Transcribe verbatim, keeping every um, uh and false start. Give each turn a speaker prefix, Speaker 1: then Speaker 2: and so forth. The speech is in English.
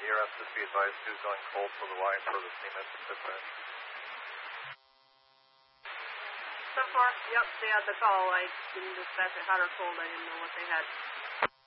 Speaker 1: E R S is be advised two going cold for the Y for the C M I S dispatch.
Speaker 2: So far, yep, they had the call. I didn't dispatch it hot or cold. I didn't know what they had.